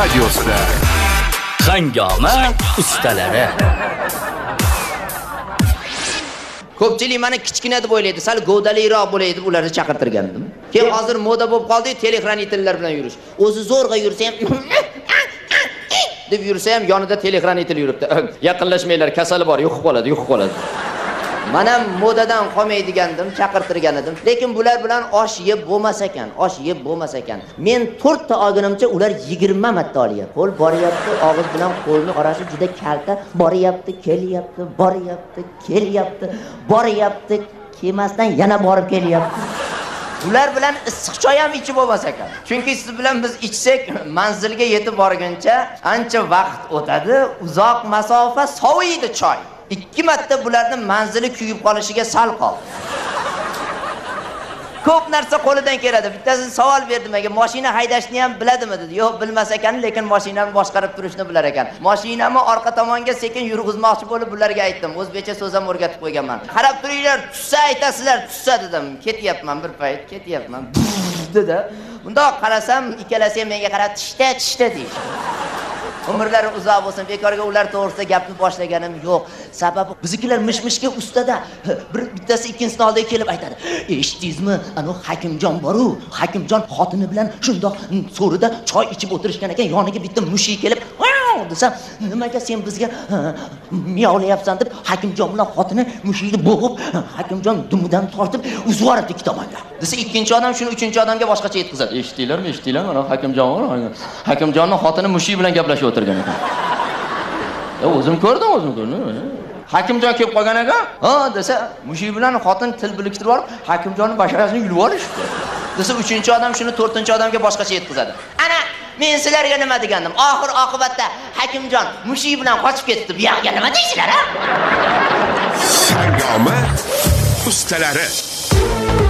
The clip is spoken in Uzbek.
radiosida Hangoma ustalari. Ko'pchilik meni kichkina deb o'ylaydi, sal g'ovdaliroq bo'laydi deb ularni chaqirtirgandim. Keyin hozir moda bo'lib qoldi, telexranitellar bilan yurish. O'zi zo'rg'a yursa ham deb yursa ham yonida telexranitel yuribdi. Yaqinlashmanglar, kasali bor, yo'qib qoladi. Men ham modadan qolmaydigandim, chaqirtirgan edim. Lekin bular bilan osh yeb bo'lmas ekan. Men 4 ta olganimcha ular 20 marta olyapti. Qo'l boryapti, og'iz bilan qo'lni orashi juda kalta, boryapti, kelyapti, kelmasdan yana borib kelyapti. Ular bilan issiq choy ham ichib bo'lmas ekan. Chunki siz bilan biz ichsak, manzilga yetib borguncha ancha vaqt o'tadi, uzoq masofa soviydi choy. 2 marta bularning manzili kuyib qolishiga sal qoldi. Ko'p narsa qo'lidan keladi. Bittasi savol berdi menga, mashina haydashni ham biladimi dedi. Yo'q, bilmas ekan, lekin mashinani boshqarib turishni bilar ekan. Mashinamni orqa tomonga sekin yurg'izmoqchi bo'lib bularga aytdim. O'zbekcha so'z ham o'rgatib qo'yganman. Qarab turinglar, tussa aytasizlar, tussa dedim. Ketyapman bir payt, dedi. Bundoq qarasam, ikkalasi ham menga qarab tishta deydi. Umrlari uzoq bo'lsin, bekorga ular to'g'risida gapni boshlaganim yo'q. Sababi biznikilar mishmishga ustada. Bittasi ikkinchisini oldiga kelib aytadi. Eshitdingizmi? Ana Hakimjon boru, Hakimjon xotini bilan shundoq so'rida choy ichib o'tirishgan ekan, yoniga bitta mushuk kelib, desam, nimaga sen bizga miyovlayapsan deb Hakimjon bilan xotini mushukni bo'g'ib, Hakimjon dumidan tortib uzib yuboribdi ikki tomonga. Desa ikkinchi odam shuni uchinchi odamga boshqacha yetkazadi. Eshitdinglarmi? Mana Hakimjon bor. Hakimjonning xotini mushuk bilan gaplashib o'tirgan ekan. O'zim ko'rdim. Hakimjon kelib qolgan ekan. Desa, mushuk bilan xotin til biriktirib olib, Hakimjonning basharasini yulib olishdi. Desa, uchinchi odam shuni to'rtinchi odamga boshqacha yetkazadi. Ana men sizlarga nima degandim? Oxir oqibatda Hakimjon mushuk bilan qochib ketdi. Bu yoqqa nima deysizlar, ha? Hangoma ustalari.